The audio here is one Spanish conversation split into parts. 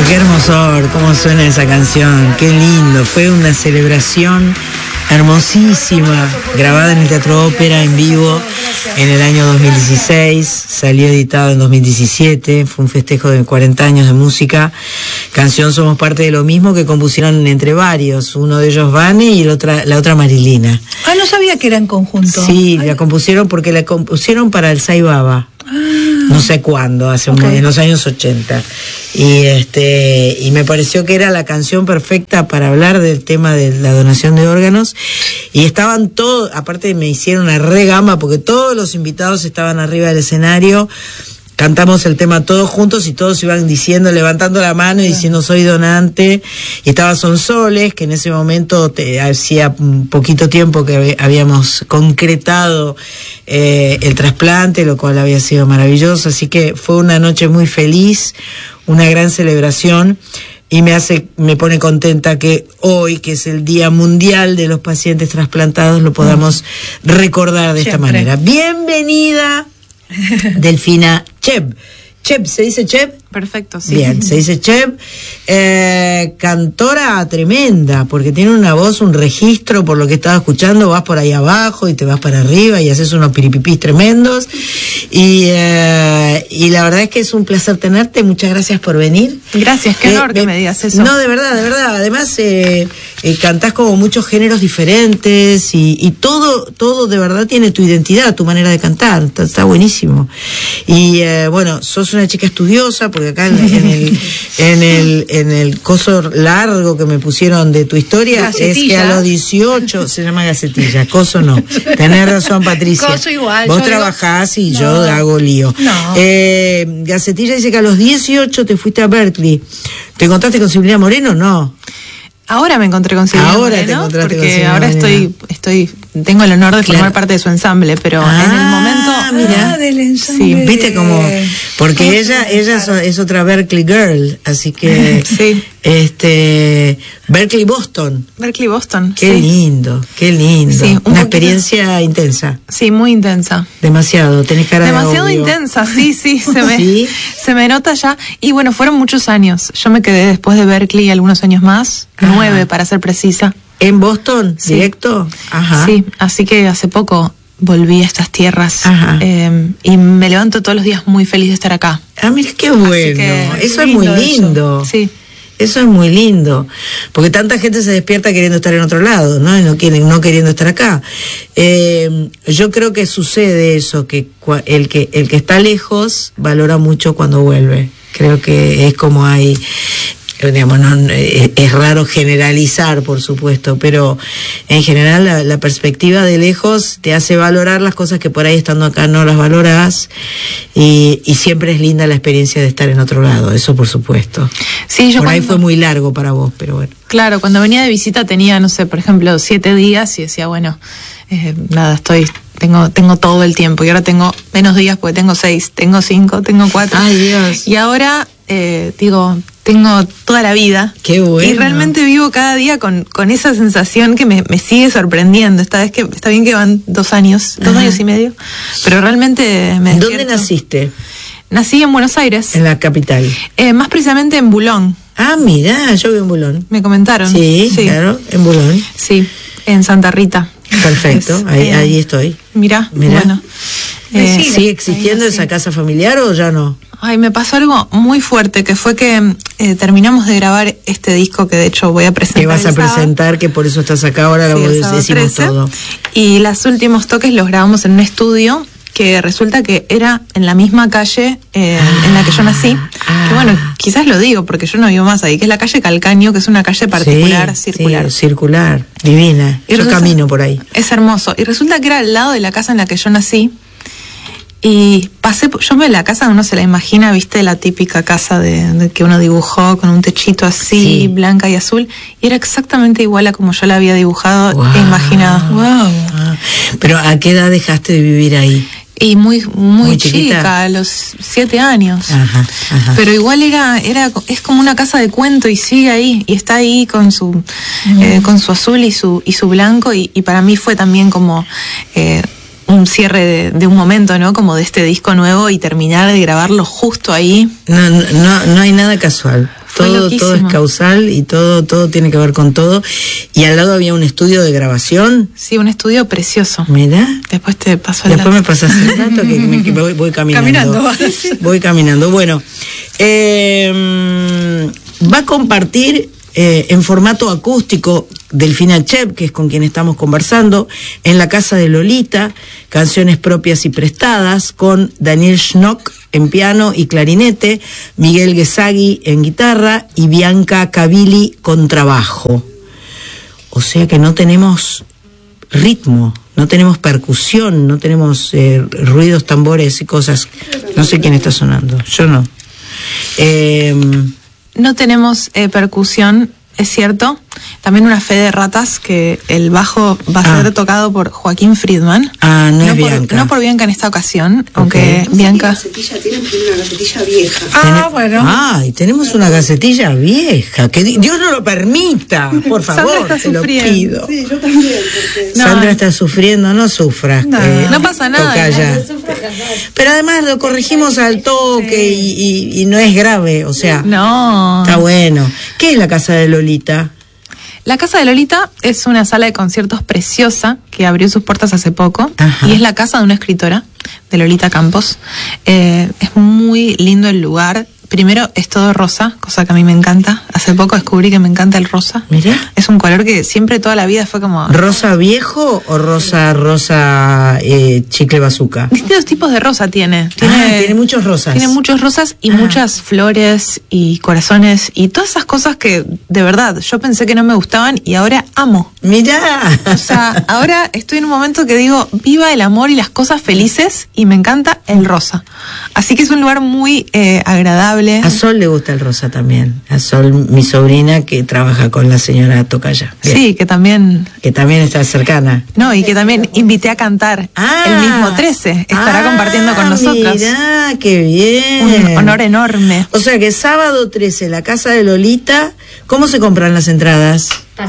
Qué hermosor, cómo suena esa canción, qué lindo. Fue una celebración hermosísima, grabada en el Teatro Ópera en vivo en el año 2016, salió editado en 2017, fue un festejo de 40 años de música. Canción Somos Parte de lo Mismo, que compusieron entre varios, uno de ellos Vane y la otra Marilina. Ah, no sabía que eran conjuntos. Sí, la compusieron porque la compusieron para el Sai Baba. No sé cuándo, en los años 80. Y me pareció que era la canción perfecta para hablar del tema de la donación de órganos. Y estaban todos, aparte me hicieron una regama porque todos los invitados estaban arriba del escenario. Cantamos el tema todos juntos y todos iban diciendo, levantando la mano y diciendo soy donante. Y estaba Sonsoles, que en ese momento hacía un poquito tiempo que habíamos concretado el trasplante, lo cual había sido maravilloso. Así que fue una noche muy feliz, una gran celebración. Y me pone contenta que hoy, que es el Día Mundial de los Pacientes Trasplantados, lo podamos recordar de esta manera. Bienvenida, Delfina Cheb. Cheb, ¿se dice Cheb? Perfecto, sí. Bien, se dice Cheb. Cantora tremenda, porque tiene una voz, un registro, por lo que estaba escuchando, vas por ahí abajo y te vas para arriba y haces unos piripipís tremendos. Y la verdad es que es un placer tenerte, muchas gracias por venir. Gracias, qué honor que me digas eso. No, de verdad. Además, cantás como muchos géneros diferentes y todo de verdad tiene tu identidad, tu manera de cantar, está buenísimo. Y bueno, sos una chica estudiosa, porque acá en el coso largo que me pusieron de tu historia, Gacetilla. Es que a los 18 se llama Gacetilla, coso no. Tenés razón, Patricia. Coso igual. Vos trabajás y yo hago lío. No. Gacetilla dice que a los 18 te fuiste a Berkeley. ¿Te encontraste con Silvina Moreno? No. Ahora me encontré con Silvina Moreno, porque ahora tengo el honor de formar parte de su ensamble, pero en el momento... Mira, del ensamble. Sí, viste como... Porque ella es otra Berkeley Girl, así que... sí. Berkeley Boston. Berkeley Boston, Qué lindo. Sí, una experiencia intensa. Sí, muy intensa. Demasiado, tenés cara demasiado de intensa, sí, ¿Sí? se me nota ya. Y bueno, fueron muchos años. Yo me quedé después de Berkeley algunos años más, 9 para ser precisa. ¿En Boston? Sí. ¿Directo? Ajá. Sí, así que hace poco volví a estas tierras y me levanto todos los días muy feliz de estar acá. Ah, mira, qué bueno. Eso es muy lindo. Eso. Sí. Eso es muy lindo, porque tanta gente se despierta queriendo estar en otro lado, ¿no? Y no queriendo estar acá. Yo creo que sucede eso, que el que está lejos valora mucho cuando vuelve. Creo que es como hay... Digamos, es raro generalizar, por supuesto, pero en general la perspectiva de lejos te hace valorar las cosas que por ahí estando acá no las valorás, y siempre es linda la experiencia de estar en otro lado, eso por supuesto. Sí, por ahí fue muy largo para vos, pero bueno. Claro, cuando venía de visita tenía, no sé, por ejemplo, 7 días y decía, bueno, nada, tengo todo el tiempo, y ahora tengo menos días porque tengo 6, tengo 5, tengo 4. Ay, Dios. Y ahora, tengo toda la vida. Qué bueno. Y realmente vivo cada día con esa sensación que me sigue sorprendiendo. Esta vez que está bien que van 2 años, 2 años y medio, pero realmente me despierto. ¿Dónde naciste? Nací en Buenos Aires. En la capital. Más precisamente en Boulogne. Ah, mira, yo vivo en Boulogne. Me comentaron. Sí, claro, en Boulogne. Sí, en Santa Rita. Perfecto, ahí estoy. Mirá. Bueno. ¿Sigue existiendo esa casa familiar o ya no? Ay, me pasó algo muy fuerte, que fue que terminamos de grabar este disco que de hecho voy a presentar. Que vas a presentar, que por eso estás acá ahora, lo decimos 13, todo. Y los últimos toques los grabamos en un estudio que resulta que era en la misma calle en la que yo nací. Que bueno, quizás lo digo porque yo no vivo más ahí, que es la calle Calcaño, que es una calle particular, circular. Sí, circular, divina. Yo camino por ahí. Es hermoso. Y resulta que era al lado de la casa en la que yo nací. Y la casa uno se la imagina, viste, la típica casa de que uno dibujó con un techito así, blanca y azul, y era exactamente igual a como yo la había dibujado e imaginado. Wow. Pero ¿a qué edad dejaste de vivir ahí? Y muy chica, a los 7 años. Ajá. Pero igual es como una casa de cuento y sigue ahí, y está ahí con su azul y su blanco, y para mí fue también como un cierre de un momento, ¿no? Como de este disco nuevo y terminar de grabarlo justo ahí. No hay nada casual. Todo es causal y todo tiene que ver con todo. Y al lado había un estudio de grabación. Sí, un estudio precioso. Mira. Después te paso el dato. Después me pasas el dato que voy caminando. Voy caminando. Bueno, va a compartir en formato acústico Delfina Chep, que es con quien estamos conversando, en la casa de Lolita, canciones propias y prestadas, con Daniel Schnock en piano y clarinete, Miguel Guesagui en guitarra y Bianca Cavilli con trabajo. O sea que no tenemos ritmo, no tenemos percusión, no tenemos ruidos, tambores y cosas. No sé quién está sonando, yo no. No tenemos percusión, es cierto. También una fe de ratas que el bajo va a ser tocado por Joaquín Friedman. No es Bianca. No por Bianca en esta ocasión, aunque Bianca... Tienen una gacetilla vieja. Bueno. Tenemos una gacetilla vieja. Que Dios no lo permita, por favor, te lo pido. Sí, yo también. Sandra está sufriendo, no sufras. No pasa nada. Pero además lo corregimos al toque y no es grave, o sea. No. Está bueno. ¿Qué es la casa de Lolita? La Casa de Lolita es una sala de conciertos preciosa que abrió sus puertas hace poco. Ajá. Y es la casa de una escritora, de Lolita Campos. Es muy lindo el lugar. Primero es todo rosa, cosa que a mí me encanta. Hace poco descubrí que me encanta el rosa. Mira. Es un color que siempre toda la vida fue como... ¿Rosa viejo o rosa chicle bazooka? Distintos tipos de rosa tiene. Tiene muchos rosas. Tiene muchos rosas y muchas flores y corazones y todas esas cosas que de verdad yo pensé que no me gustaban y ahora amo. Mirá. O sea, ahora estoy en un momento que digo, viva el amor y las cosas felices y me encanta el rosa. Así que es un lugar muy agradable. A Sol le gusta el rosa también. A Sol, mi sobrina que trabaja con la señora Tocaya. Bien. Sí, que también está cercana. No, y que también invité a cantar el mismo 13. Estará compartiendo con nosotros. Mirá, qué bien. Un honor enorme. O sea que sábado 13, la casa de Lolita. ¿Cómo se compran las entradas?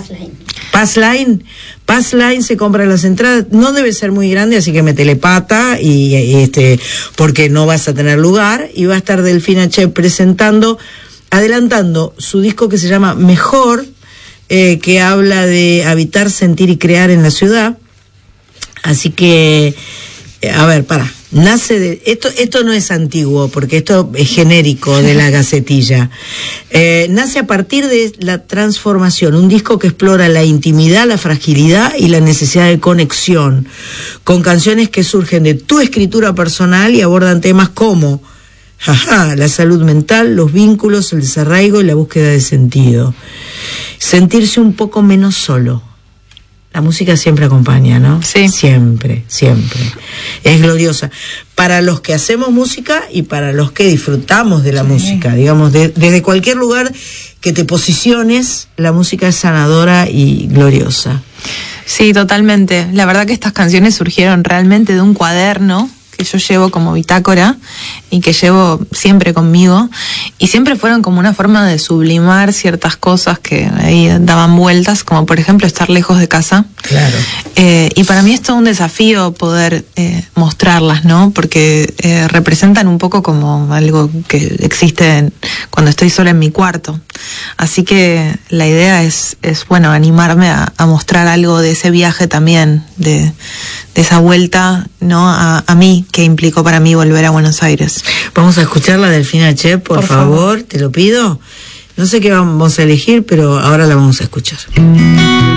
Passline se compra las entradas, no debe ser muy grande, así que métele pata porque no vas a tener lugar, y va a estar Delfina Chep adelantando su disco que se llama Mejor, que habla de habitar, sentir y crear en la ciudad. Así que, a ver, nace de esto no es antiguo porque esto es genérico de la gacetilla. Nace a partir de la transformación, un disco que explora la intimidad, la fragilidad y la necesidad de conexión, con canciones que surgen de tu escritura personal y abordan temas como la salud mental, los vínculos, el desarraigo y la búsqueda de sentido. Sentirse un poco menos solo. La música siempre acompaña, ¿no? Sí. Siempre. Es gloriosa. Para los que hacemos música y para los que disfrutamos de la música. Digamos, desde cualquier lugar que te posiciones, la música es sanadora y gloriosa. Sí, totalmente. La verdad que estas canciones surgieron realmente de un cuaderno que yo llevo como bitácora y que llevo siempre conmigo, y siempre fueron como una forma de sublimar ciertas cosas que ahí daban vueltas, como por ejemplo estar lejos de casa. Claro. Y para mí es todo un desafío poder mostrarlas, ¿no? Porque representan un poco como algo que existe cuando estoy sola en mi cuarto. Así que la idea es bueno, animarme a mostrar algo de ese viaje también, de esa vuelta, ¿no? A mí, que implicó para mí volver a Buenos Aires. Vamos a escuchar la Delfina Chep, por favor, te lo pido. No sé qué vamos a elegir, pero ahora la vamos a escuchar.